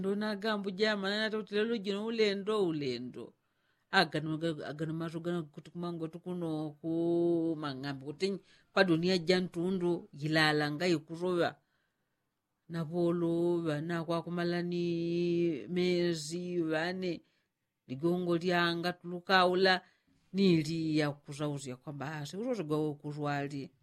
ndona gambo jamani nati kuti lelo jino ulendo agano matogana kuti kumangoti kuno ku mang'ambi kuti padunia jantundu yilala ngai kurova napolo vana kwakumalani mezi vane ligongo lyanga tulukaula nili ya kuzauziya kwamba sikutoti gwawo kurwali